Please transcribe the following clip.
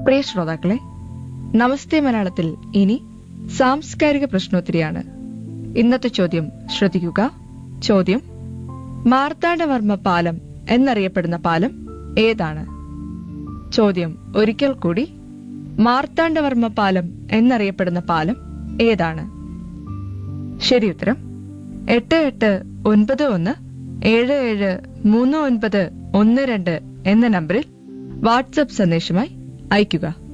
പ്രിയ ശ്രോതാക്കളെ, നമസ്തേ മലയാളത്തിൽ ഇനി സാംസ്കാരിക പ്രശ്നോത്തരിയാണ്. ഇന്നത്തെ ചോദ്യം ശ്രദ്ധിക്കുക. ചോദ്യം: മാർത്താണ്ഡവർമ്മ പാലം എന്നറിയപ്പെടുന്ന പാലം ഏതാണ്? ചോദ്യം ഒരിക്കൽ കൂടി: മാർത്താണ്ഡവർമ്മ പാലം എന്നറിയപ്പെടുന്ന പാലം ഏതാണ്? ശരിയുത്തരം 8891773912 എന്ന നമ്പറിൽ വാട്സ്ആപ്പ് സന്ദേശമായി അയയ്ക്കുക.